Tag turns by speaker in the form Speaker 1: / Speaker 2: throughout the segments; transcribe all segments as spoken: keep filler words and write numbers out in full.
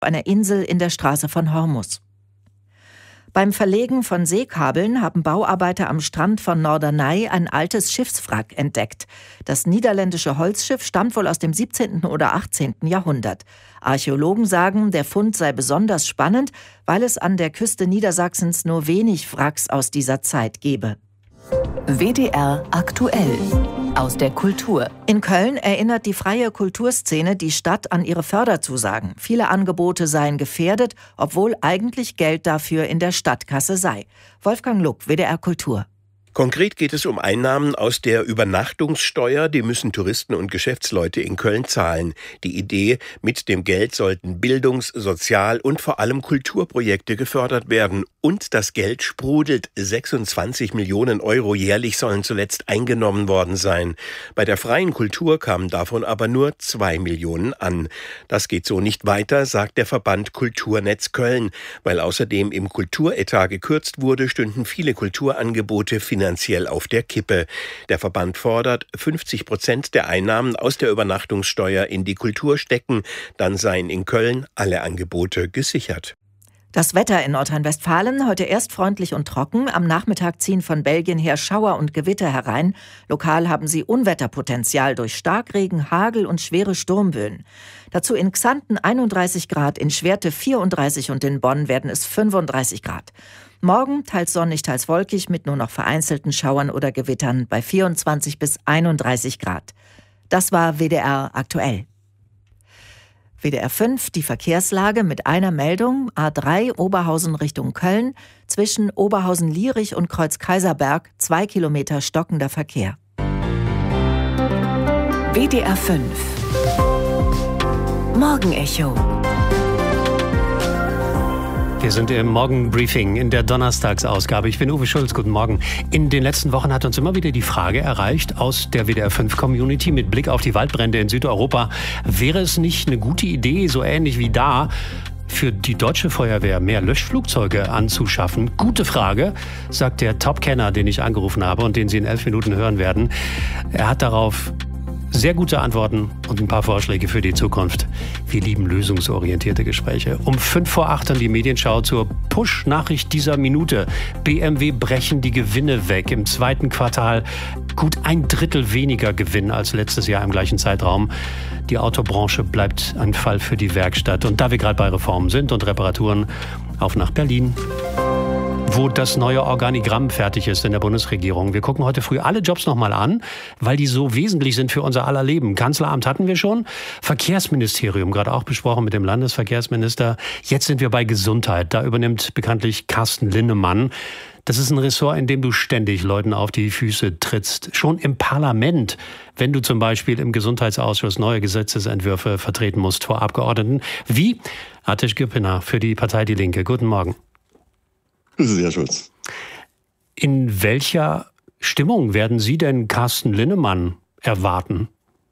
Speaker 1: einer Insel in der Straße von Hormuz. Beim Verlegen von Seekabeln haben Bauarbeiter am Strand von Norderney ein altes Schiffswrack entdeckt. Das niederländische Holzschiff stammt wohl aus dem siebzehnten oder achtzehnten Jahrhundert. Archäologen sagen, der Fund sei besonders spannend, weil es an der Küste Niedersachsens nur wenig Wracks aus dieser Zeit gebe.
Speaker 2: W D R aktuell aus der Kultur.
Speaker 1: In Köln erinnert die freie Kulturszene die Stadt an ihre Förderzusagen. Viele Angebote seien gefährdet, obwohl eigentlich Geld dafür in der Stadtkasse sei. Wolfgang Luck, W D R Kultur.
Speaker 3: Konkret geht es um Einnahmen aus der Übernachtungssteuer, die müssen Touristen und Geschäftsleute in Köln zahlen. Die Idee, mit dem Geld sollten Bildungs-, Sozial- und vor allem Kulturprojekte gefördert werden. Und das Geld sprudelt. sechsundzwanzig Millionen Euro jährlich sollen zuletzt eingenommen worden sein. Bei der freien Kultur kamen davon aber nur zwei Millionen an. Das geht so nicht weiter, sagt der Verband Kulturnetz Köln. Weil außerdem im Kulturetat gekürzt wurde, stünden viele Kulturangebote finanziell auf der Kippe. Der Verband fordert, fünfzig Prozent der Einnahmen aus der Übernachtungssteuer in die Kultur stecken. Dann seien in Köln alle Angebote gesichert.
Speaker 1: Das Wetter in Nordrhein-Westfalen heute erst freundlich und trocken. Am Nachmittag ziehen von Belgien her Schauer und Gewitter herein. Lokal haben sie Unwetterpotenzial durch Starkregen, Hagel und schwere Sturmböen. Dazu in Xanten einunddreißig Grad, in Schwerte vierunddreißig und in Bonn werden es fünfunddreißig Grad. Morgen teils sonnig, teils wolkig mit nur noch vereinzelten Schauern oder Gewittern bei vierundzwanzig bis einunddreißig Grad. Das war W D R aktuell. W D R fünf, die Verkehrslage mit einer Meldung. A drei Oberhausen Richtung Köln. Zwischen Oberhausen-Lierich und Kreuz-Kaiserberg zwei Kilometer stockender Verkehr.
Speaker 2: W D R fünf Morgenecho.
Speaker 4: Wir sind im Morgenbriefing in der Donnerstagsausgabe. Ich bin Uwe Schulz, guten Morgen. In den letzten Wochen hat uns immer wieder die Frage erreicht aus der W D R fünf Community mit Blick auf die Waldbrände in Südeuropa. Wäre es nicht eine gute Idee, so ähnlich wie da, für die deutsche Feuerwehr mehr Löschflugzeuge anzuschaffen? Gute Frage, sagt der Top-Kenner, den ich angerufen habe und den Sie in elf Minuten hören werden. Er hat darauf sehr gute Antworten und ein paar Vorschläge für die Zukunft. Wir lieben lösungsorientierte Gespräche. Um fünf vor acht dann die Medienschau zur Push-Nachricht dieser Minute. B M W brechen die Gewinne weg. Im zweiten Quartal gut ein Drittel weniger Gewinn als letztes Jahr im gleichen Zeitraum. Die Autobranche bleibt ein Fall für die Werkstatt. Und da wir gerade bei Reformen sind und Reparaturen, auf nach Berlin, wo das neue Organigramm fertig ist in der Bundesregierung. Wir gucken heute früh alle Jobs nochmal an, weil die so wesentlich sind für unser aller Leben. Kanzleramt hatten wir schon, Verkehrsministerium, gerade auch besprochen mit dem Landesverkehrsminister. Jetzt sind wir bei Gesundheit. Da übernimmt bekanntlich Carsten Linnemann. Das ist ein Ressort, in dem du ständig Leuten auf die Füße trittst. Schon im Parlament, wenn du zum Beispiel im Gesundheitsausschuss neue Gesetzesentwürfe vertreten musst vor Abgeordneten. Wie Ateş Gürpınar für die Partei Die Linke. Guten Morgen.
Speaker 5: Grüße Sie, Herr Schulz.
Speaker 4: In welcher Stimmung werden Sie denn Carsten Linnemann erwarten?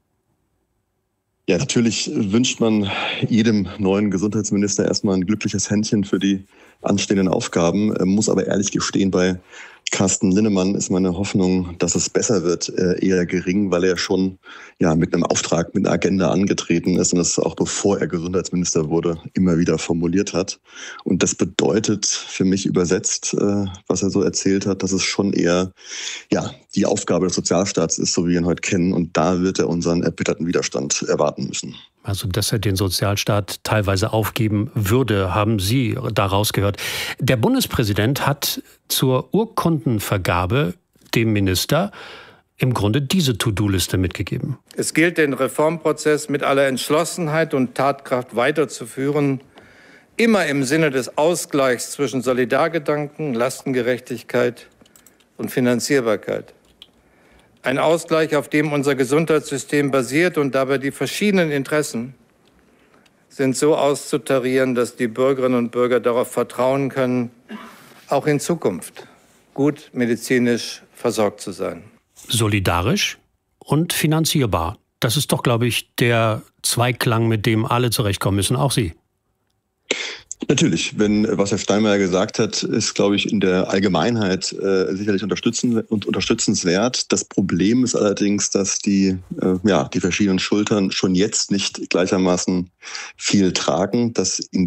Speaker 5: Ja, natürlich wünscht man jedem neuen Gesundheitsminister erstmal ein glückliches Händchen für die anstehenden Aufgaben, muss aber ehrlich gestehen, bei Carsten Linnemann ist meine Hoffnung, dass es besser wird, eher gering, weil er schon ja mit einem Auftrag, mit einer Agenda angetreten ist und das auch bevor er Gesundheitsminister wurde, immer wieder formuliert hat. Und das bedeutet für mich übersetzt, was er so erzählt hat, dass es schon eher ja die Aufgabe des Sozialstaats ist, so wie wir ihn heute kennen. Und da wird er unseren erbitterten Widerstand erwarten müssen.
Speaker 4: Also, dass er den Sozialstaat teilweise aufgeben würde, haben Sie daraus gehört. Der Bundespräsident hat zur Urkundenvergabe dem Minister im Grunde diese To-Do-Liste mitgegeben.
Speaker 6: Es gilt, den Reformprozess mit aller Entschlossenheit und Tatkraft weiterzuführen, immer im Sinne des Ausgleichs zwischen Solidargedanken, Lastengerechtigkeit und Finanzierbarkeit. Ein Ausgleich, auf dem unser Gesundheitssystem basiert und dabei die verschiedenen Interessen sind so auszutarieren, dass die Bürgerinnen und Bürger darauf vertrauen können, auch in Zukunft gut medizinisch versorgt zu sein.
Speaker 4: Solidarisch und finanzierbar. Das ist doch, glaube ich, der Zweiklang, mit dem alle zurechtkommen müssen, auch Sie.
Speaker 5: Natürlich, wenn was Herr Steinmeier gesagt hat, ist, glaube ich, in der Allgemeinheit äh, sicherlich unterstützen und unterstützenswert. Das Problem ist allerdings, dass die äh, ja die verschiedenen Schultern schon jetzt nicht gleichermaßen viel tragen, dass in